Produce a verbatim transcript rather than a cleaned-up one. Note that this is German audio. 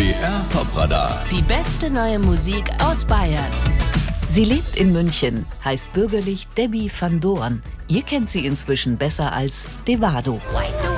B R Top-Radar. Die beste neue Musik aus Bayern. Sie lebt in München, heißt bürgerlich Debbie van Doorn. Ihr kennt sie inzwischen besser als Devado.